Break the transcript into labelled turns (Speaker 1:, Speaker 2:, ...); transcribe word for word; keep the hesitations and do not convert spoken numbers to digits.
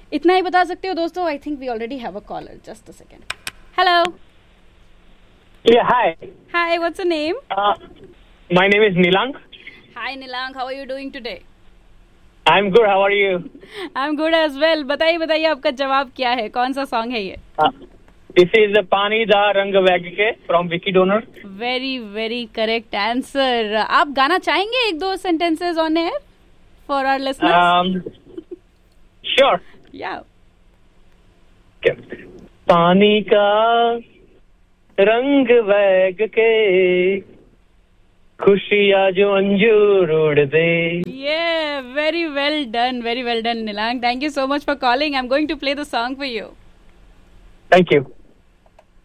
Speaker 1: इतना ही बता सकते हो दोस्तों. I think we already have a collar. Just a second. Hello.
Speaker 2: Yeah, hi.
Speaker 1: Hi, what's your name?
Speaker 2: Uh, my name is Nilang.
Speaker 1: Hi निलांग, how are you doing today?
Speaker 2: I'm good. How are you?
Speaker 1: I am good as well. बताइए बताइए आपका जवाब क्या है, कौन सा song है ये?
Speaker 2: Uh, this is the Pani Da Rang Veg Ke from Vicky Donor.
Speaker 1: Very very correct answer. आप गाना चाहेंगे एक दो sentences on air for our listeners?
Speaker 2: Um, sure.
Speaker 1: या.
Speaker 2: Okay. पानी का रंग वैग के खुशियाँ जो अंजूर उड़ दे.
Speaker 1: Yeah, very well done, very well done, Nilang. Thank you so much for calling. I'm going to play the song for you.
Speaker 2: Thank you.